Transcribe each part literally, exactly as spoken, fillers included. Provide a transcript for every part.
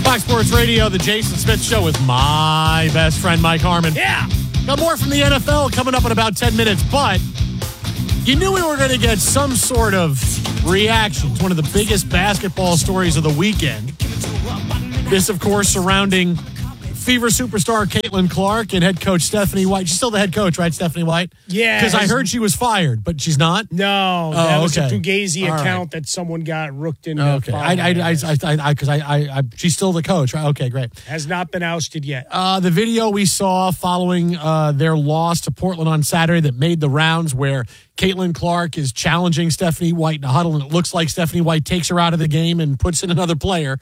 Fox Sports Radio, the Jason Smith Show with my best friend, Mike Harmon. Yeah. Got more from the N F L coming up in about ten minutes, but you knew we were going to get some sort of reaction to one of the biggest basketball stories of the weekend. This, of course, surrounding Fever superstar Caitlin Clark and head coach Stephanie White. She's still the head coach, right, Stephanie White? Yeah. Because I heard she was fired, but she's not? No. That oh, was okay. a Fugazi All account right. that someone got rooked into. Okay. I, I, I, I, I, because I, I, I, she's still the coach, right? Okay, great. Has not been ousted yet. Uh, the video we saw following uh, their loss to Portland on Saturday that made the rounds where Caitlin Clark is challenging Stephanie White in a huddle, and it looks like Stephanie White takes her out of the game and puts in another player.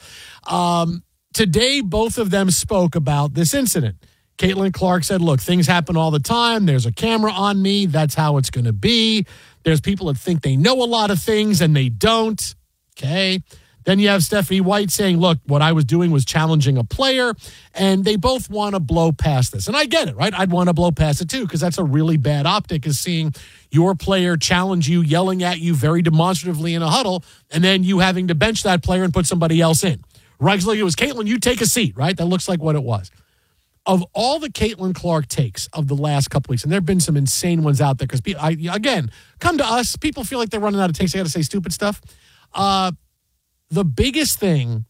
Um, today, both of them spoke about this incident. Caitlin Clark said, look, things happen all the time. There's a camera on me. That's how it's going to be. There's people that think they know a lot of things and they don't. Okay. Then you have Stephanie White saying, look, what I was doing was challenging a player, and they both want to blow past this. And I get it, right? I'd want to blow past it too, because that's a really bad optic, is seeing your player challenge you, yelling at you very demonstratively in a huddle, and then you having to bench that player and put somebody else in. Right? Because like it was, Caitlin, you take a seat, right? That looks like what it was. Of all the Caitlin Clark takes of the last couple weeks, and there have been some insane ones out there, because, I, again, come to us. People feel like they're running out of takes. They got to say stupid stuff. Uh, the biggest thing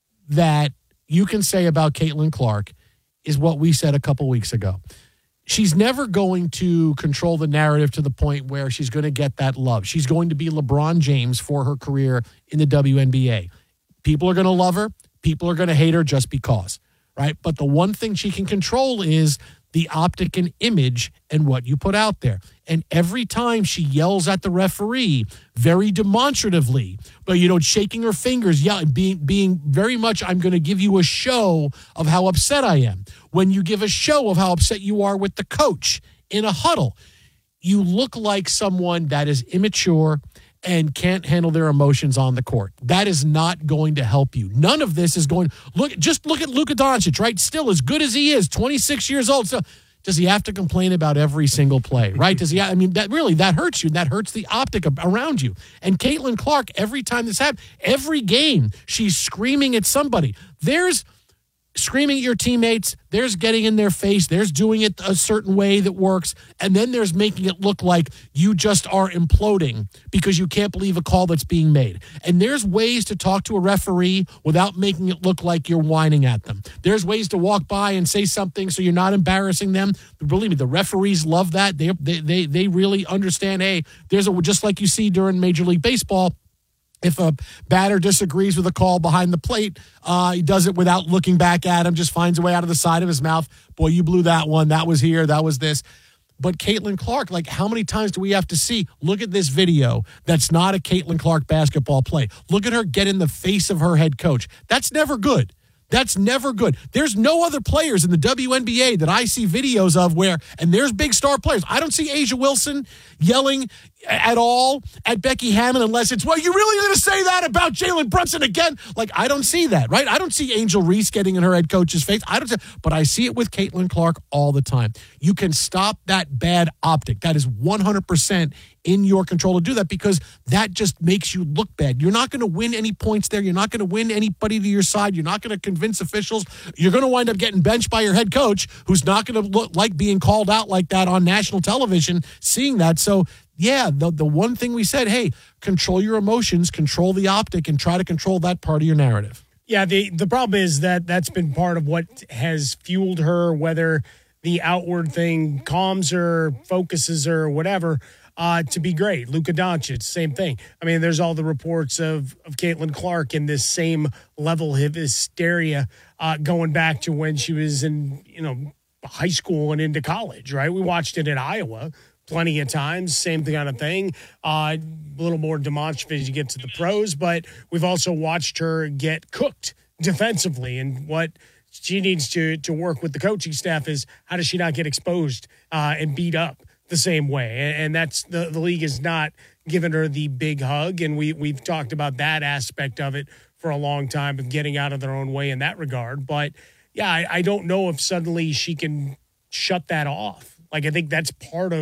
that you can say about Caitlin Clark is what we said a couple weeks ago. She's never going to control the narrative to the point where she's going to get that love. She's going to be LeBron James for her career in the W N B A. People are going to love her. People are going to hate her just because. Right? But the one thing she can control is the optic and image and what you put out there. And every time she yells at the referee very demonstratively, but, you know, shaking her fingers, yeah, being, being very much, I'm going to give you a show of how upset I am. When you give a show of how upset you are with the coach in a huddle, you look like someone that is immature and can't handle their emotions on the court. That is not going to help you. None of this is going look. Just look at Luka Doncic, right? Still as good as he is, twenty-six years old. So does he have to complain about every single play, right? Does he? I mean, that really that hurts you. That hurts the optic around you. And Caitlin Clark, every time this happens, every game, she's screaming at somebody. There's screaming at your teammates, there's getting in their face, there's doing it a certain way that works, and then there's making it look like you just are imploding because you can't believe a call that's being made. And there's ways to talk to a referee without making it look like you're whining at them. There's ways to walk by and say something so you're not embarrassing them. Believe me, the referees love that. They they they, they really understand, hey, there's a, just like you see during Major League Baseball, if a batter disagrees with a call behind the plate, uh, he does it without looking back at him, just finds a way out of the side of his mouth. Boy, you blew that one. That was here. That was this. But Caitlin Clark, like, how many times do we have to see, look at this video that's not a Caitlin Clark basketball play. Look at her get in the face of her head coach. That's never good. That's never good. There's no other players in the W N B A that I see videos of where, and there's big star players. I don't see A'ja Wilson yelling at all at Becky Hammon unless it's, well, you really going to say that about Jalen Brunson again? Like, I don't see that, right? I don't see Angel Reese getting in her head coach's face. I don't see, but I see it with Caitlin Clark all the time. You can stop that bad optic. That is one hundred percent in your control to do that, because that just makes you look bad. You're not going to win any points there. You're not going to win anybody to your side. You're not going to convince officials. You're going to wind up getting benched by your head coach, who's not going to look like being called out like that on national television, seeing that. So, yeah, the, the one thing we said, hey, control your emotions, control the optic, and try to control that part of your narrative. Yeah, the, the problem is that that's been part of what has fueled her, whether the outward thing calms her, focuses her, whatever, uh, to be great. Luka Doncic, same thing. I mean, there's all the reports of, of Caitlin Clark in this same level of hysteria uh, going back to when she was in, you know, high school and into college, right? We watched it at Iowa plenty of times, same kind of thing. Uh, a little more demonstrative as you get to the pros, but we've also watched her get cooked defensively, and what she needs to to work with the coaching staff is how does she not get exposed uh, and beat up the same way? And, and that's the, the league is not giving her the big hug, and we, we've talked about that aspect of it for a long time, of getting out of their own way in that regard. But, yeah, I, I don't know if suddenly she can shut that off. Like, I think that's part of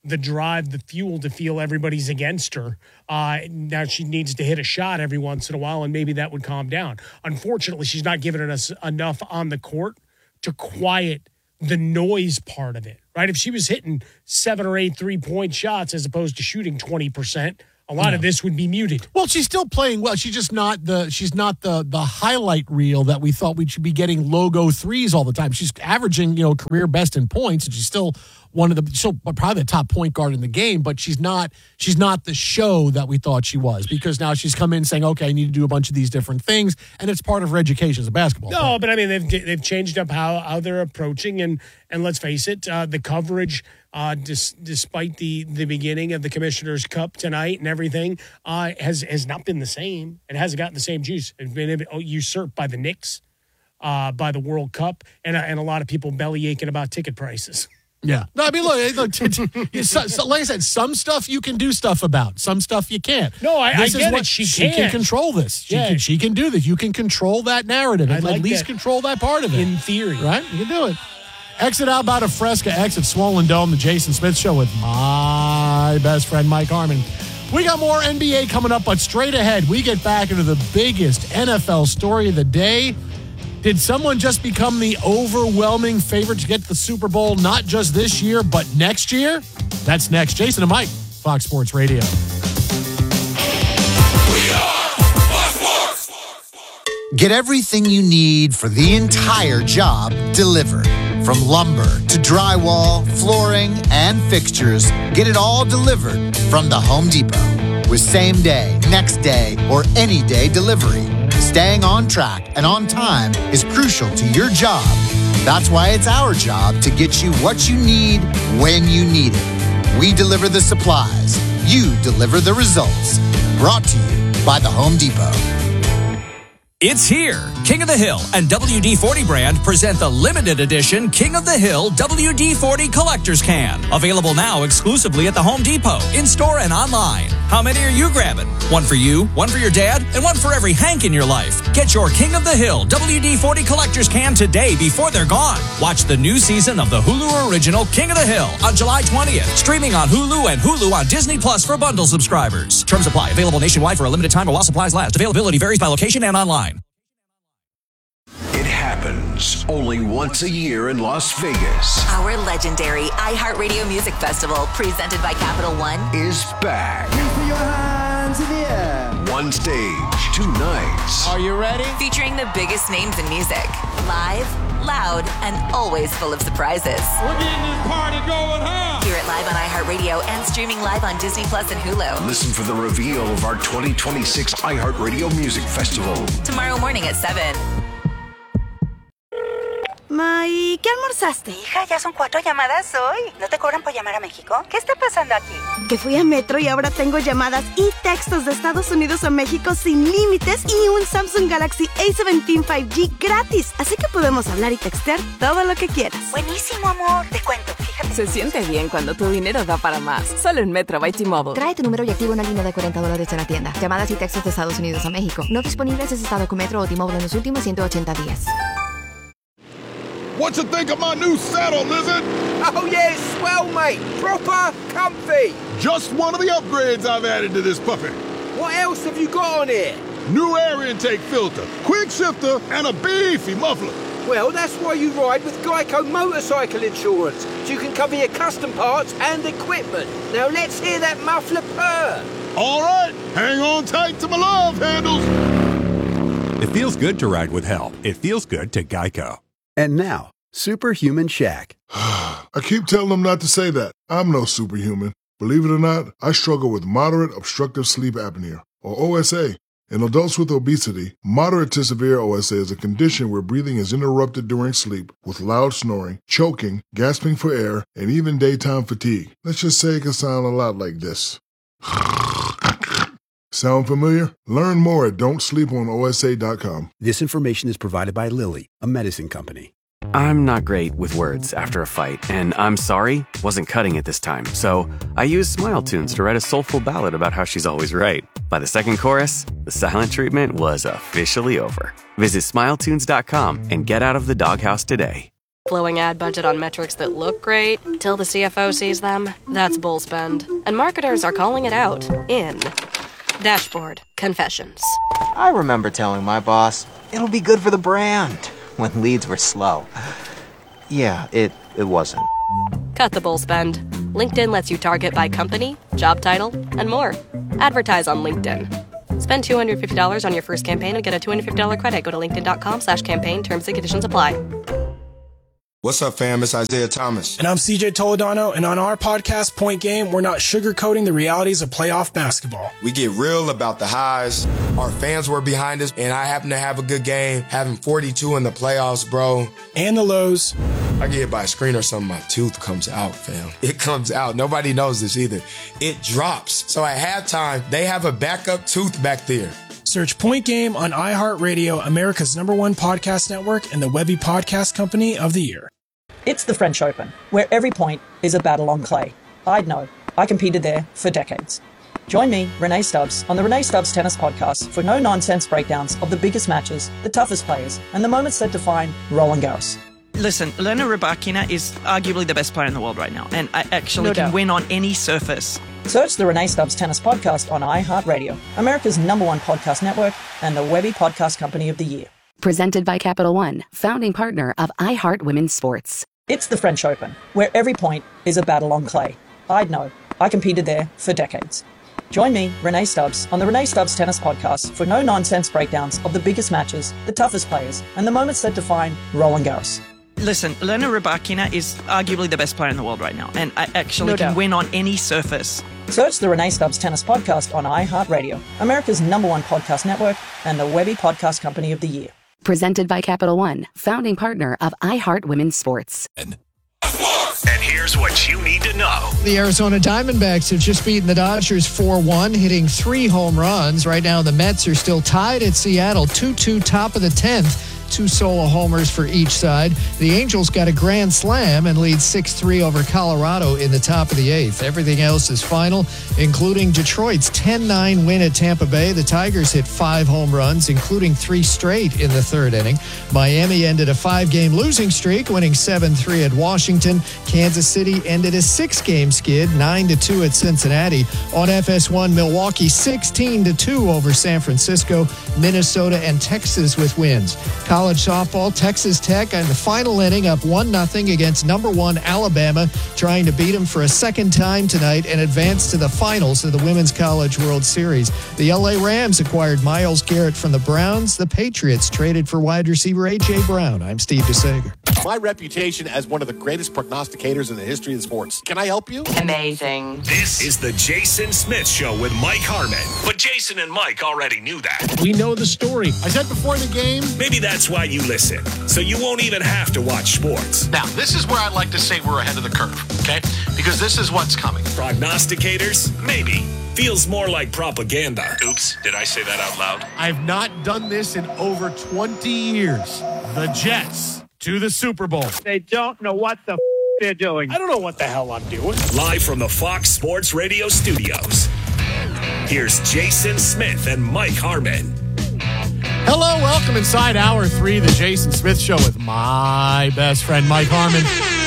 the drive, the fuel to feel everybody's against her. Uh, now she needs to hit a shot every once in a while, and maybe that would calm down. Unfortunately, she's not giving us enough on the court to quiet the noise part of it, right? If she was hitting seven or eight three-point shots as opposed to shooting twenty percent, a lot yeah. of this would be muted. Well, she's still playing well. She's just not the she's not the the highlight reel that we thought we should be getting logo threes all the time. She's averaging, you know, career best in points, and she's still one of the so probably the top point guard in the game, but she's not she's not the show that we thought she was, because now she's come in saying, okay, I need to do a bunch of these different things, and it's part of her education as a basketball player. No, but I mean they've they've changed up how, how they're approaching, and and let's face it, uh, the coverage, uh, dis, despite the the beginning of the Commissioner's Cup tonight and everything, uh, has has not been the same. It hasn't gotten the same juice. It's been usurped by the Knicks, uh, by the World Cup, and and a lot of people belly aching about ticket prices. Yeah. No, I mean, look, look t- t- so, so, like I said, some stuff you can do stuff about. Some stuff you can't. No, I, I get it. She, she can. can control this. She, yeah. can, she can do this. You can control that narrative. And like at least that. control that part of it. In theory. Right? You can do it. Exit out about a Fresca, exit Swollen Dome, the Jason Smith Show with my best friend, Mike Harmon. We got more N B A coming up, but straight ahead, we get back into the biggest N F L story of the day. Did someone just become the overwhelming favorite to get to the Super Bowl, not just this year, but next year? That's next. Jason and Mike, Fox Sports Radio. We are Fox Sports. Get everything you need for the entire job delivered. From lumber to drywall, flooring, and fixtures, get it all delivered from the Home Depot. With same day, next day, or any day delivery. Staying on track and on time is crucial to your job. That's why it's our job to get you what you need when you need it. We deliver the supplies. You deliver the results. Brought to you by the Home Depot. It's here. King of the Hill and W D forty brand present the limited edition King of the Hill W D forty Collector's Can. Available now exclusively at the Home Depot, in-store and online. How many are you grabbing? One for you, one for your dad, and one for every Hank in your life. Get your King of the Hill W D forty Collector's Can today before they're gone. Watch the new season of the Hulu original King of the Hill on July twentieth. Streaming on Hulu and Hulu on Disney Plus for bundle subscribers. Terms apply. Available nationwide for a limited time or while supplies last. Availability varies by location and online. It happens only once a year in Las Vegas. Our legendary iHeartRadio Music Festival, presented by Capital One, is back. Put your hands in the air. One stage, two nights. Are you ready? Featuring the biggest names in music. Live, loud, and always full of surprises. We're getting this party going, huh? Hear it live on iHeartRadio and streaming live on Disney Plus and Hulu. Listen for the reveal of our twenty twenty-six iHeartRadio Music Festival. Tomorrow morning at seven. Ma, ¿y qué almorzaste? Hija, ya son cuatro llamadas hoy. ¿No te cobran por llamar a México? ¿Qué está pasando aquí? Que fui a Metro y ahora tengo llamadas y textos de Estados Unidos a México sin límites y un Samsung Galaxy A diecisiete cinco G gratis. Así que podemos hablar y textear todo lo que quieras. Buenísimo, amor. Te cuento, fíjate. Se siente bien cuando tu dinero da para más. Solo en Metro by T-Mobile. Trae tu número y activa una línea de cuarenta dólares en la tienda. Llamadas y textos de Estados Unidos a México. No disponibles si has estado con Metro o T-Mobile en los últimos ciento ochenta días. What you think of my new saddle, Lizard? Oh, yeah, it's swell, mate. Proper comfy. Just one of the upgrades I've added to this puppy. What else have you got on it? New air intake filter, quick shifter, and a beefy muffler. Well, that's why you ride with Geico Motorcycle Insurance, so you can cover your custom parts and equipment. Now let's hear that muffler purr. All right, hang on tight to my love handles. It feels good to ride with help. It feels good to Geico. And now, Superhuman Shaq. I keep telling them not to say that. I'm no superhuman. Believe it or not, I struggle with moderate obstructive sleep apnea, or O S A. In adults with obesity, moderate to severe O S A is a condition where breathing is interrupted during sleep with loud snoring, choking, gasping for air, and even daytime fatigue. Let's just say it can sound a lot like this. Sound familiar? Learn more at don't sleep on O S A dot com. This information is provided by Lilly, a medicine company. I'm not great with words after a fight, and I'm sorry wasn't cutting it this time. So I used Smile Tunes to write a soulful ballad about how she's always right. By the second chorus, the silent treatment was officially over. Visit smile tunes dot com and get out of the doghouse today. Blowing ad budget on metrics that look great till the C F O sees them. That's bull spend. And marketers are calling it out in Dashboard Confessions. I remember telling my boss, it'll be good for the brand, when leads were slow. Yeah, it, it wasn't. Cut the bull spend. LinkedIn lets you target by company, job title, and more. Advertise on LinkedIn. Spend two hundred fifty dollars on your first campaign and get a two hundred fifty dollars credit. Go to linkedin.com slash campaign. Terms and conditions apply. What's up, fam? It's Isaiah Thomas. And I'm C J Toledano, and on our podcast, Point Game, we're not sugarcoating the realities of playoff basketball. We get real about the highs. Our fans were behind us, and I happen to have a good game, having forty-two in the playoffs, bro. And the lows. I get hit by a screen or something, my tooth comes out, fam. It comes out. Nobody knows this either. It drops. So at halftime, they have a backup tooth back there. Search Point Game on iHeartRadio, America's number one podcast network, and the Webby Podcast Company of the Year. It's the French Open, where every point is a battle on clay. I'd know. I competed there for decades. Join me, Renee Stubbs, on the Renee Stubbs Tennis Podcast for no-nonsense breakdowns of the biggest matches, the toughest players, and the moments that define Roland Garros. Listen, Elena Rybakina is arguably the best player in the world right now, and I actually No can doubt. win on any surface. Search the Renee Stubbs Tennis Podcast on iHeartRadio, America's number one podcast network, and the Webby Podcast Company of the Year. Presented by Capital One, founding partner of iHeart Women's Sports. It's the French Open, where every point is a battle on clay. I'd know. I competed there for decades. Join me, Renee Stubbs, on the Renee Stubbs Tennis Podcast for no-nonsense breakdowns of the biggest matches, the toughest players, and the moments that define Roland Garros. Listen, Elena Rybakina is arguably the best player in the world right now, and I actually No can doubt. win on any surface. Search the Renee Stubbs Tennis Podcast on iHeartRadio, America's number one podcast network, and the Webby Podcast Company of the Year. Presented by Capital One, founding partner of iHeart Women's Sports. And here's what you need to know. The Arizona Diamondbacks have just beaten the Dodgers four one, hitting three home runs. Right now, the Mets are still tied at Seattle, two two, top of the tenth. Two solo homers for each side. The Angels got a grand slam and lead six three over Colorado in the top of the eighth. Everything else is final, including Detroit's ten nine win at Tampa Bay. The Tigers hit five home runs, including three straight in the third inning. Miami ended a five-game losing streak, winning seven three at Washington. Kansas City ended a six-game skid, nine to two at Cincinnati. On F S one, Milwaukee sixteen to two over San Francisco. Minnesota and Texas with wins. College softball, Texas Tech in the final inning up one nothing against number one Alabama, trying to beat them for a second time tonight and advance to the finals of the Women's College World Series. The L A Rams acquired Myles Garrett from the Browns. The Patriots traded for wide receiver A J. Brown. I'm Steve DeSager. My reputation as one of the greatest prognosticators in the history of sports. Can I help you? Amazing. This is the Jason Smith Show with Mike Harmon. But Jason and Mike already knew that. We know the story. I said before the game. Maybe that's why you listen, so you won't even have to watch sports. Now, this is where I like to say we're ahead of the curve, okay? Because this is what's coming. Prognosticators? Maybe. Feels more like propaganda. Oops, did I say that out loud? I've not done this in over twenty years. The Jets to the Super Bowl. They don't know what the f- they're doing. I don't know what the hell I'm doing. Live from the Fox Sports Radio studios, here's Jason Smith and Mike Harmon. Hello, welcome inside hour three, the Jason Smith Show with my best friend, Mike Harmon.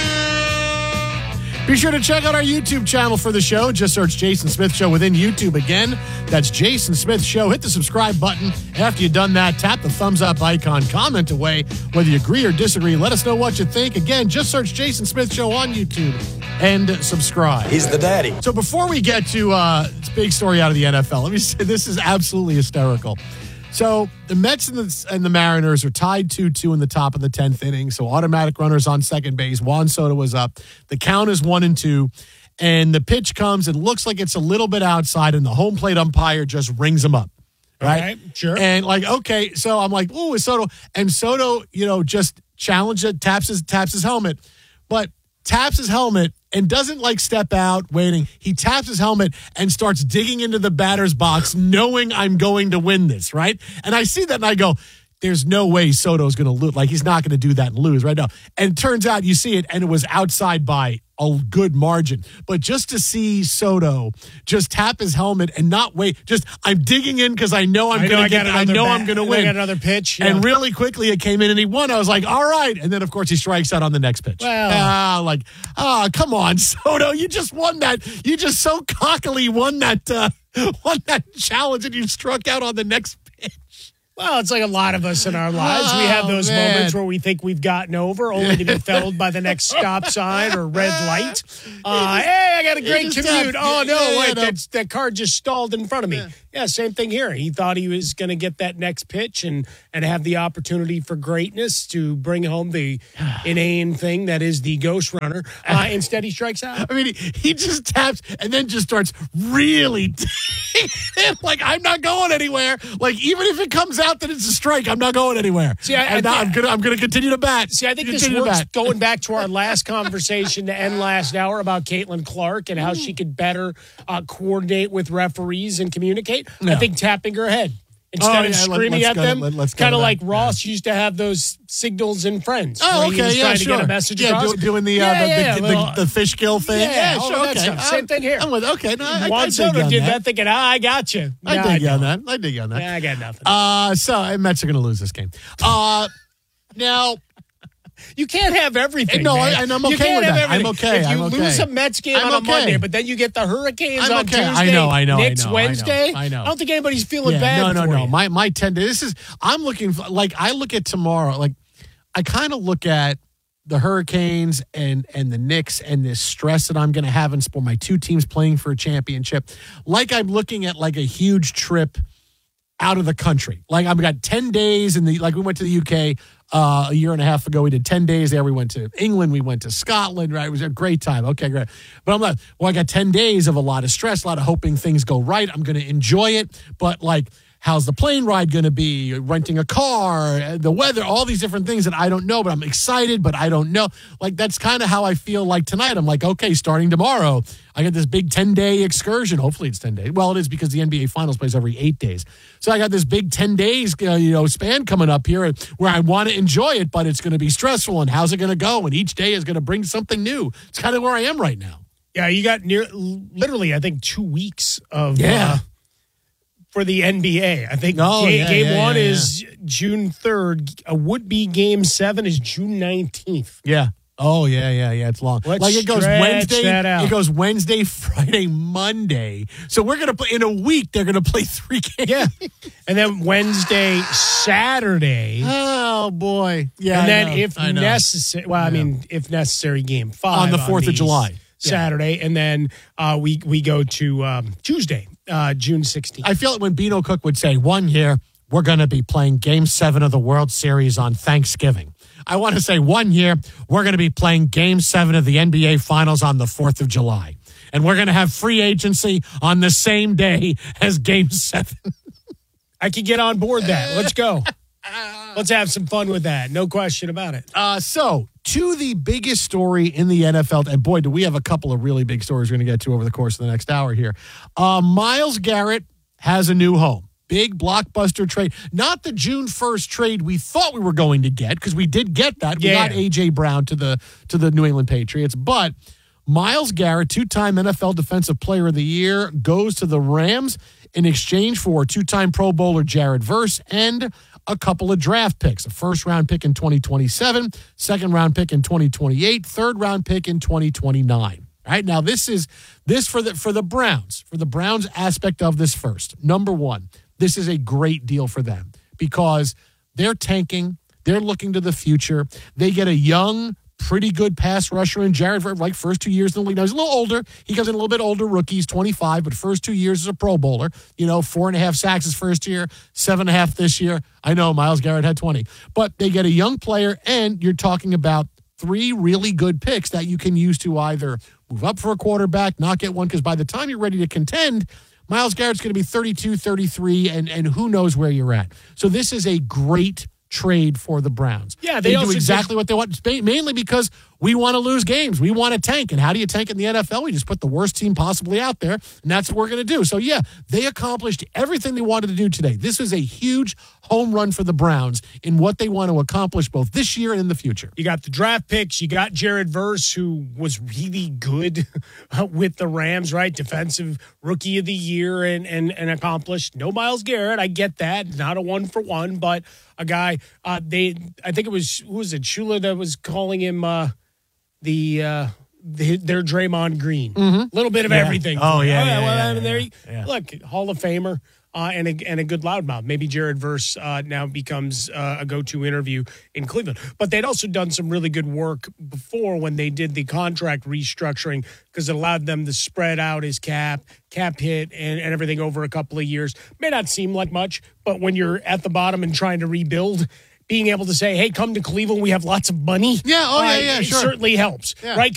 Be sure to check out our YouTube channel for the show. Just search Jason Smith Show within YouTube. Again, that's Jason Smith Show. Hit the subscribe button. After you've done that, tap the thumbs up icon. Comment away whether you agree or disagree. Let us know what you think. Again, just search Jason Smith Show on YouTube and subscribe. He's the daddy. So before we get to uh, this big story out of the N F L, let me say this is absolutely hysterical. So the Mets and the, and the Mariners are tied two two in the top of the tenth inning. So automatic runners on second base. Juan Soto was up. The count is one and two. And the pitch comes. It looks like it's a little bit outside, and the home plate umpire just rings him up. Right? Okay, sure. And like, okay, so I'm like, oh, it's Soto. And Soto, you know, just challenged it, taps his, taps his helmet. But taps his helmet and doesn't like step out waiting. He taps his helmet and starts digging into the batter's box knowing I'm going to win this, right? And I see that and I go, there's no way Soto's going to lose. Like, he's not going to do that and lose right now. And it turns out you see it, and it was outside by a good margin. But just to see Soto just tap his helmet and not wait, just I'm digging in because I know I'm going to get. I know I'm going to win. I got another pitch, yeah. And really quickly it came in and he won. I was like, all right. And then of course he strikes out on the next pitch. Well, ah, like, ah, come on, Soto, you just won that. You just so cockily won that. Uh, won that challenge and you struck out on the next pitch. Well, it's like a lot of us in our lives. We have those Oh, man. moments where we think we've gotten over, only to be felled by the next stop sign or red light. Uh, hey, I got a great just commute. have- Oh, no, yeah, wait, no. that's, that car just stalled in front of me. Yeah. yeah, same thing here. He thought he was going to get that next pitch and, and have the opportunity for greatness to bring home the inane thing that is the ghost runner. Uh, instead, he strikes out. I mean, he, he just taps and then just starts really like, I'm not going anywhere. Like, even if it comes out that it's a strike, I'm not going anywhere. See, I, I'm, not, I'm gonna I'm gonna continue to bat. See, I think this Continue to works bat. going back to our last conversation to end last hour about Caitlin Clark and how she could better uh, coordinate with referees and communicate. I Yeah. think tapping her head instead Oh, of yeah, let- screaming let's at go- them. let- let's go Kind to of that. like Ross used to have those signals in Friends. Oh, where he okay, was yeah, trying sure. to get a message yeah, across. do, doing the, Yeah, uh, the, yeah, the, well, the, the fish gill thing. Yeah, Yeah, all sure, of that okay. stuff. Same thing here. I'm with, okay, no, I, Juan I dig Soto on did that. that thinking, ah, I got you. I Nah, dig you on don't. that. I dig you on that. Nah, I got nothing. Uh, so, uh, Mets are going to lose this game. Uh, now... You can't have everything. No, man. I- and I'm You okay can't with have that. I'm everything. okay, If you I'm okay. lose a Mets game I'm on a okay. Monday, but then you get the Hurricanes I'm on okay. Tuesday, I know, I know, I Knicks know, I know, Wednesday. I know. I don't think anybody's feeling Yeah, bad. no, no, for no. you. My my ten days. This is. I'm looking for. Like, I look at tomorrow. Like, I kind of look at the Hurricanes and and the Knicks and this stress that I'm going to have in sport. My two teams playing for a championship. Like, I'm looking at like a huge trip out of the country. Like, I've got ten days in the. Like, we went to the U K. Uh, a year and a half ago, we did ten days there. We went to England. We went to Scotland, right? It was a great time. Okay, great. But I'm like, well, I got ten days of a lot of stress, a lot of hoping things go right. I'm going to enjoy it. But, like, how's the plane ride going to be? Renting a car, the weather, all these different things that I don't know, but I'm excited, but I don't know. Like, that's kind of how I feel like tonight. I'm like, okay, starting tomorrow, I got this big ten-day excursion. Hopefully it's ten days. Well, it is because the N B A Finals plays every eight days. So I got this big ten days, uh, you know, span coming up here where I want to enjoy it, but it's going to be stressful. And how's it going to go? And each day is going to bring something new. It's kind of where I am right now. Yeah, you got near literally, I think, two weeks of Yeah. uh, for the N B A. I think Oh, ga- yeah, game yeah, one yeah, is June third. A would-be game seven is June nineteenth. Yeah. Oh, yeah, yeah, yeah. It's long. Let's like it goes stretch Wednesday. that out. It goes Wednesday, Friday, Monday. So we're going to play in a week. They're going to play three games. Yeah. And then Wednesday, Saturday. Oh, boy. Yeah. and I then know, if I know. necessary, well, I Yeah. mean, if necessary, game five On the fourth of these July. Yeah. Saturday, and then uh, we we go to um, Tuesday, uh, June sixteenth. I feel it when Bino Cook would say, one year, we're going to be playing game seven of the World Series on Thanksgiving. I want to say one year, we're going to be playing game seven of the N B A Finals on the fourth of July. And we're going to have free agency on the same day as game seven. I could get on board that. Let's go. Let's have some fun with that. No question about it. Uh, so, to the biggest story in the N F L, and boy, do we have a couple of really big stories we're going to get to over the course of the next hour here. Uh, Myles Garrett has a new home. Big blockbuster trade. Not the June first trade we thought we were going to get, because we did get that. We Yeah. got A J. Brown to the to the New England Patriots. But Myles Garrett, two-time N F L Defensive Player of the Year, goes to the Rams in exchange for two-time Pro Bowler Jared Verse and a couple of draft picks. A first-round pick in twenty twenty-seven, second-round pick in twenty twenty-eight, third-round pick in twenty twenty-nine. All right, now this is this for the for the Browns, for the Browns aspect of this first. Number one, this is a great deal for them because they're tanking. They're looking to the future. They get a young, pretty good pass rusher in Jared Verse, like first two years in the league. Now, he's a little older. He comes in a little bit older rookie. He's twenty-five, but first two years as a Pro Bowler. You know, four and a half sacks his first year, seven and a half this year. I know Myles Garrett had twenty. But they get a young player, and you're talking about three really good picks that you can use to either move up for a quarterback, not get one, because by the time you're ready to contend, Myles Garrett's going to be thirty-two, thirty-three, and, and who knows where you're at. So this is a great trade for the Browns. Yeah, they they also do exactly what they want, mainly because we want to lose games. We want to tank. And how do you tank in the N F L? We just put the worst team possibly out there, and that's what we're going to do. So, yeah, they accomplished everything they wanted to do today. This is a huge home run for the Browns in what they want to accomplish both this year and in the future. You got the draft picks. You got Jared Verse, who was really good with the Rams, right? Defensive rookie of the year and, and, and accomplished. No Myles Garrett. I get that. Not a one for one, but a guy, uh, they, I think it was, who was it? Shula that was calling him uh, the, uh, the, their Draymond Green. A Mm-hmm. little bit of yeah. everything. Oh, yeah. Oh, yeah, well, yeah, I mean, there yeah, you, yeah. Look, Hall of Famer. Uh, and, a, and a good loudmouth. Maybe Jared Verse uh, now becomes uh, a go-to interview in Cleveland. But they'd also done some really good work before when they did the contract restructuring because it allowed them to spread out his cap, cap hit, and, and everything over a couple of years. May not seem like much, but when you're at the bottom and trying to rebuild, being able to say, hey, come to Cleveland, we have lots of money. Yeah, oh, yeah, uh, yeah, it sure. certainly helps, Yeah. right?